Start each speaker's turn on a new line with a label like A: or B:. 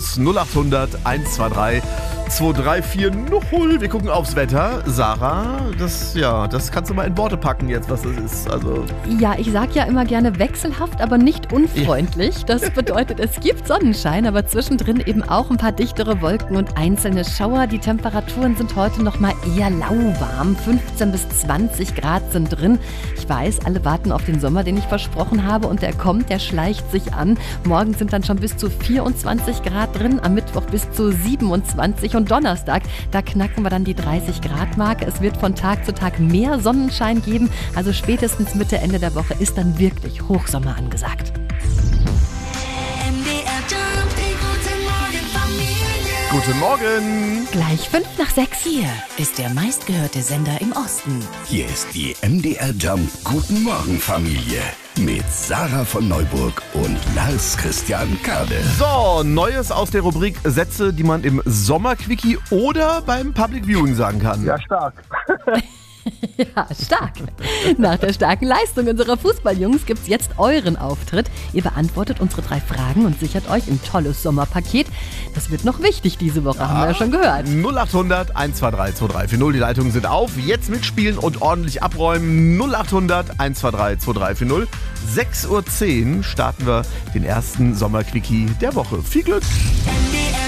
A: los. 0800 123 2340. Wir gucken aufs Wetter. Sarah, das kannst du mal in Worte packen jetzt, was das ist. Also
B: Ja, ich sag ja immer gerne wechselhaft, aber nicht unfreundlich. Das bedeutet, es gibt Sonnenschein, aber zwischendrin eben auch ein paar dichtere Wolken und einzelne Schauer. Die Temperaturen sind heute noch mal eher lauwarm. 15 bis 20 Grad sind drin. Ich weiß, alle warten auf den Sommer, den ich versprochen habe, und der kommt, der schleicht sich an. Morgen sind dann schon bis zu 24 Grad drin, am Mittwoch bis zu 27 und Donnerstag, da knacken wir dann die 30 Grad Marke. Es wird von Tag zu Tag mehr Sonnenschein geben, also spätestens Mitte, Ende der Woche ist dann wirklich Hochsommer angesagt.
A: Guten Morgen.
B: Gleich 5:05.
C: Hier ist der meistgehörte Sender im Osten.
D: Hier ist die MDR Jump Guten Morgen Familie mit Sarah von Neuburg und Lars Christian Kade.
A: So, Neues aus der Rubrik Sätze, die man im Sommerquickie oder beim Public Viewing sagen kann.
E: Ja, stark.
B: Ja, stark. Nach der starken Leistung unserer Fußballjungs gibt's jetzt euren Auftritt. Ihr beantwortet unsere 3 Fragen und sichert euch ein tolles Sommerpaket. Das wird noch wichtig diese Woche, haben wir ja schon gehört.
A: 0800 123 2340. Die Leitungen sind auf. Jetzt mitspielen und ordentlich abräumen. 0800 123 2340. 6:10 Uhr starten wir den ersten Sommerquickie der Woche. Viel Glück!